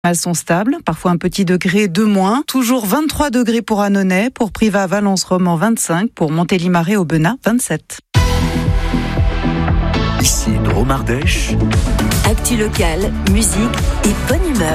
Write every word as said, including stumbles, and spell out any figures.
Elles sont stables, parfois un petit degré de moins. Toujours vingt-trois degrés pour Annonay, pour Privas, Valence, Romans vingt-cinq, pour Montélimar, Aubenas vingt-sept. Ici Drôme Ardèche. Actu locale, musique et bonne humeur.